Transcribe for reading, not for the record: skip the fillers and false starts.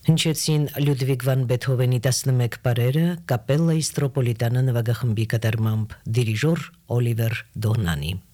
Հնչեցին Լյուդվիգ վան Բեթհովենի 11 պարերը կապելլա Իստրոպոլիտանա նվագախմբի կատարմամբ դիրիժոր Օլիվեր Դոհնանի